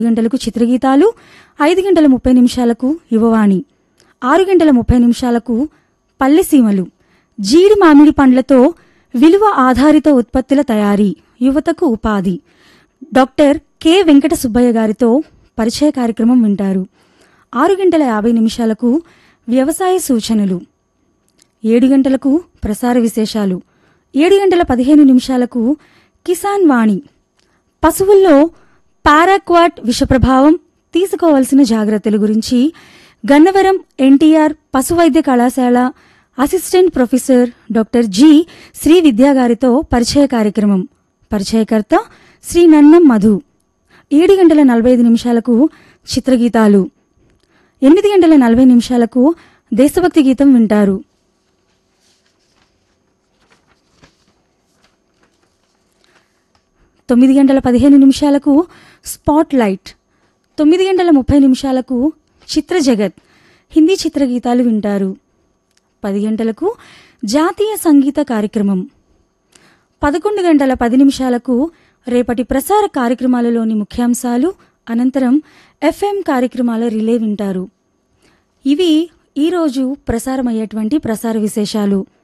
గంటలకు చిత్రగీతాలు, 5 గంటల 30 నిమిషాలకు యువవాణి, 6 గంటల 30 నిమిషాలకు పల్లెసీమలు, జీడి మామిడి పండ్లతో విలువ ఆధారిత ఉత్పత్తుల తయారీ, యువతకు ఉపాధి, డాక్టర్ కె వెంకట సుబ్బయ్య గారితో పరిచయ కార్యక్రమం వింటారు. 6 గంటల 50 నిమిషాలకు వ్యవసాయ సూచనలు, 7 గంటలకు ప్రసార విశేషాలు, 7 గంటల 15 నిమిషాలకు కిసాన్ వాణి, పశువుల్లో పారాక్వాట్ విషప్రభావం, తీసుకోవాల్సిన జాగ్రత్తల గురించి గన్నవరం ఎన్టీఆర్ పశువైద్య కళాశాల assistant professor doctor G Shri విద్యా గారితో పరిచయ కార్యక్రమం. పరిచయకర్త శ్రీ నన్నం మధు. 7 గంటల 45 నిమిషాలకు చిత్రగీతాలు, 8 గంటల 40 నిమిషాలకు దేశభక్తి గీతం వింటారు. 9 గంటల 15 నిమిషాలకు స్పాట్ లైట్, 9 గంటల 30 నిమిషాలకు చిత్ర జగత్ హిందీ చిత్రగీతాలు వింటారు. 10 గంటలకు జాతీయ సంగీత కార్యక్రమం. 11 గంటల 10 నిమిషాలకు రేపటి ప్రసార కార్యక్రమాలలోని ముఖ్యాంశాలు, అనంతరం ఎఫ్ఎం కార్యక్రమాల రిలే వింటారు. ఇవి ఈరోజు ప్రసారమయ్యేటువంటి ప్రసార విశేషాలు.